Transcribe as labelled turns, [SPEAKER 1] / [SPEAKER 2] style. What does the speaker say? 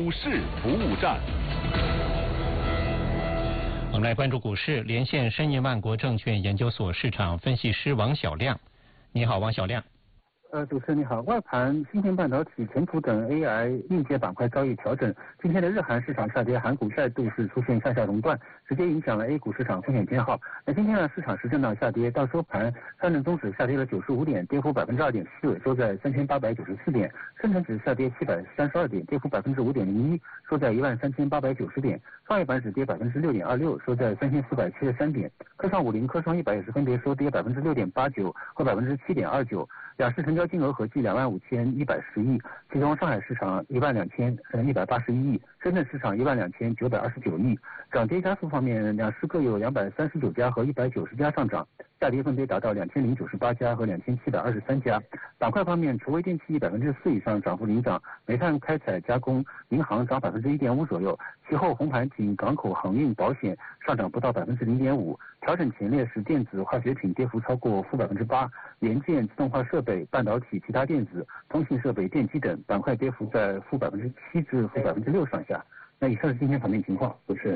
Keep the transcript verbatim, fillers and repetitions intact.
[SPEAKER 1] 股市服务站。
[SPEAKER 2] 我们来关注股市，连线申银万国证券研究所市场分析师王小亮。你好，王小亮。
[SPEAKER 3] 呃，主持人你好。外盘芯片半导体、存储等 A I 硬件板块遭遇调整。今天的日韩市场下跌，韩股再度是出现向下熔断，直接影响了 A 股市场风险偏好。那今天呢，市场是震荡下跌，到收盘，上证综指下跌了九十五点，跌幅百分之二点四，收在三千八百九十四点；深成指下跌七百三十二点，跌幅百分之五点零一，收在一万三千八百九十点；创业板指跌百分之六点二六，收在三千四百七十三点；科创五零、科创一百也是分别收跌百分之六点八九和百分之七点二九。两市成交金额合计两万五千一百十亿，其中上海市场一万两千呃一百八十一亿，深圳市场一万两千九百二十九亿。涨跌家数方面，两市各有两百三十九家和一百九十家上涨，下跌分别达到两千零九十八家和两千七百二十三家。板块方面，除微电器百分之四以上涨幅领涨，煤炭开采加工、银行涨百分之一点五左右，其后红盘仅港口、航运、保险上涨不到百分之零点五。调整前列是电子、化学品跌幅超过负百分之八，元件、自动化设备、半导体、其他电子、通信设备、电机等板块跌幅在负百分之七至负百分之六上下。那以上是今天盘面情况，主持人。